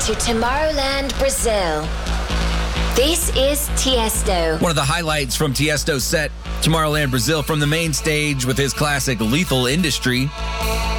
to Tomorrowland, Brazil. This is Tiesto. One of the highlights from Tiesto's set, Tomorrowland, Brazil, from the main stage with his classic Lethal Industry.